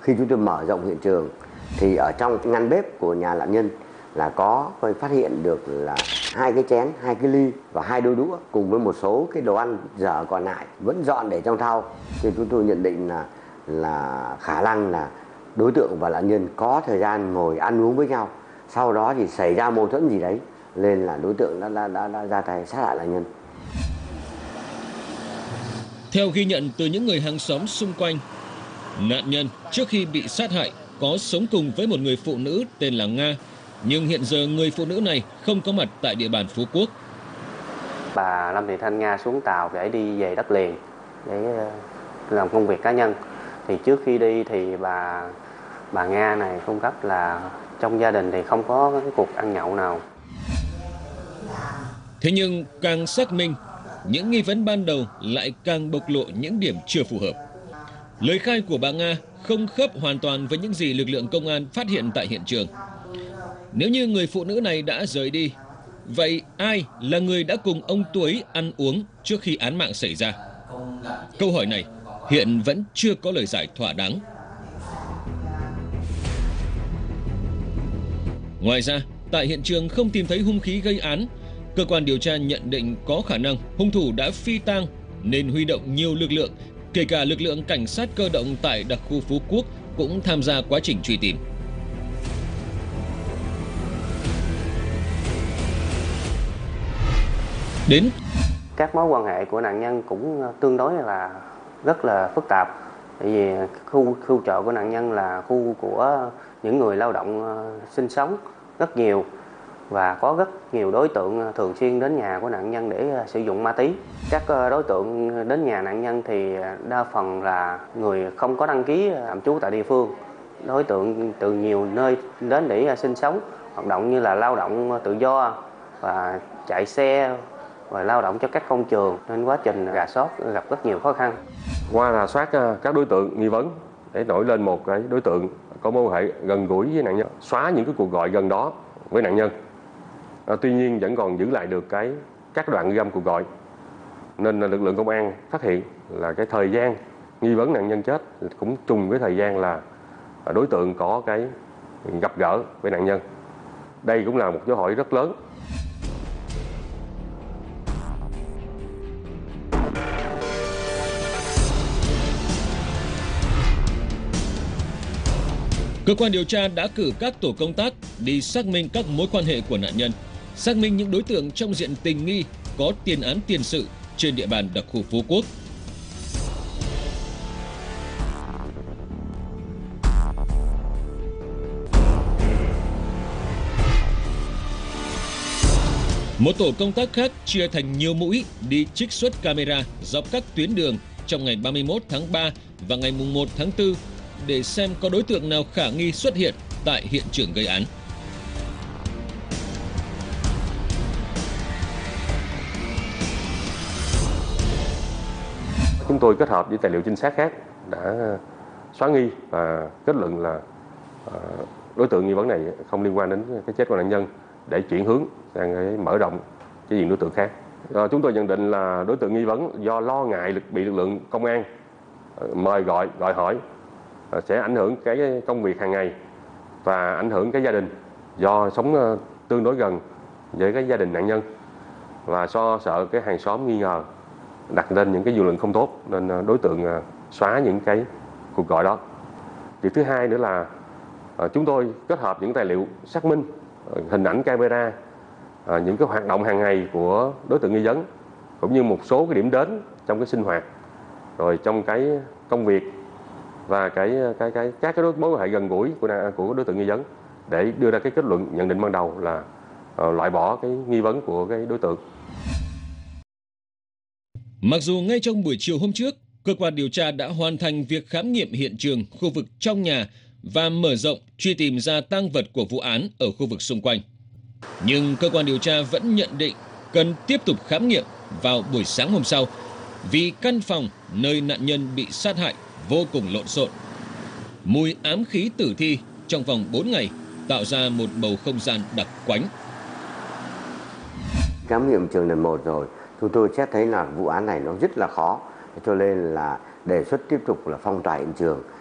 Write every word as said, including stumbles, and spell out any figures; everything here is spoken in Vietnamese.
khi chúng tôi mở rộng hiện trường thì ở trong ngăn bếp của nhà nạn nhân là có phát hiện được là hai cái chén, hai cái ly và hai đôi đũa cùng với một số cái đồ ăn dở còn lại vẫn dọn để trong thau. Thì chúng tôi nhận định là là khả năng là đối tượng và nạn nhân có thời gian ngồi ăn uống với nhau, sau đó thì xảy ra mâu thuẫn gì đấy nên là đối tượng đã đã, đã, đã ra tay sát hại nạn nhân. Theo ghi nhận từ những người hàng xóm xung quanh, nạn nhân trước khi bị sát hại có sống cùng với một người phụ nữ tên là Nga, nhưng hiện giờ người phụ nữ này không có mặt tại địa bàn Phú Quốc. Bà Lâm Thị Thanh Nga xuống tàu để đi về đất liền để làm công việc cá nhân. Thì trước khi đi thì bà bà Nga này cung cấp là trong gia đình thì không có cái cuộc ăn nhậu nào. Thế nhưng càng xác minh, những nghi vấn ban đầu lại càng bộc lộ những điểm chưa phù hợp. Lời khai của bà Nga không khớp hoàn toàn với những gì lực lượng công an phát hiện tại hiện trường. Nếu như người phụ nữ này đã rời đi, vậy ai là người đã cùng ông Tuấy ăn uống trước khi án mạng xảy ra? Câu hỏi này hiện vẫn chưa có lời giải thỏa đáng. Ngoài ra, tại hiện trường không tìm thấy hung khí gây án. Cơ quan điều tra nhận định có khả năng hung thủ đã phi tang nên huy động nhiều lực lượng, kể cả lực lượng cảnh sát cơ động tại đặc khu Phú Quốc cũng tham gia quá trình truy tìm. Đến các mối quan hệ của nạn nhân cũng tương đối là rất là phức tạp. Bởi vì khu khu trọ của nạn nhân là khu của những người lao động sinh sống rất nhiều và có rất nhiều đối tượng thường xuyên đến nhà của nạn nhân để sử dụng ma túy. Các đối tượng đến nhà nạn nhân thì đa phần là người không có đăng ký tạm trú tại địa phương. Đối tượng từ nhiều nơi đến để sinh sống, hoạt động như là lao động tự do và chạy xe và lao động cho các công trường, nên quá trình rà soát gặp rất nhiều khó khăn. Qua rà soát các đối tượng nghi vấn để nổi lên một cái đối tượng có mối hệ gần gũi với nạn nhân, xóa những cái cuộc gọi gần đó với nạn nhân. À, tuy nhiên vẫn còn giữ lại được cái các đoạn ghi âm cuộc gọi, nên lực lượng công an phát hiện là cái thời gian nghi vấn nạn nhân chết cũng trùng với thời gian là đối tượng có cái gặp gỡ với nạn nhân. Đây cũng là một dấu hỏi rất lớn. Cơ quan điều tra đã cử các tổ công tác đi xác minh các mối quan hệ của nạn nhân, xác minh những đối tượng trong diện tình nghi có tiền án tiền sự trên địa bàn đặc khu Phú Quốc. Một tổ công tác khác chia thành nhiều mũi đi trích xuất camera dọc các tuyến đường trong ngày ba mươi mốt tháng ba và ngày mùng một tháng tư để xem có đối tượng nào khả nghi xuất hiện tại hiện trường gây án. Chúng tôi kết hợp với tài liệu trinh sát khác đã xóa nghi và kết luận là đối tượng nghi vấn này không liên quan đến cái chết của nạn nhân, để chuyển hướng sang cái mở rộng cái diện đối tượng khác. À, chúng tôi nhận định là đối tượng nghi vấn do lo ngại bị lực lượng công an mời gọi gọi hỏi sẽ ảnh hưởng cái công việc hàng ngày và ảnh hưởng cái gia đình, do sống tương đối gần với cái gia đình nạn nhân và do sợ cái hàng xóm nghi ngờ đặt lên những cái dư luận không tốt, nên đối tượng xóa những cái cuộc gọi đó. Việc thứ hai nữa là chúng tôi kết hợp những tài liệu xác minh, hình ảnh camera, những cái hoạt động hàng ngày của đối tượng nghi vấn, cũng như một số cái điểm đến trong cái sinh hoạt, rồi trong cái công việc và cái cái cái các cái mối quan hệ gần gũi của của đối tượng nghi vấn, để đưa ra cái kết luận nhận định ban đầu là uh, loại bỏ cái nghi vấn của cái đối tượng. Mặc dù ngay trong buổi chiều hôm trước, cơ quan điều tra đã hoàn thành việc khám nghiệm hiện trường khu vực trong nhà và mở rộng truy tìm ra tang vật của vụ án ở khu vực xung quanh, nhưng cơ quan điều tra vẫn nhận định cần tiếp tục khám nghiệm vào buổi sáng hôm sau, vì căn phòng nơi nạn nhân bị sát hại vô cùng lộn xộn. Mùi ám khí tử thi trong vòng bốn ngày tạo ra một bầu không gian đặc quánh. Khám nghiệm trường lần một rồi, chúng tôi xét thấy là vụ án này nó rất là khó, cho nên là đề xuất tiếp tục là phong tỏa hiện trường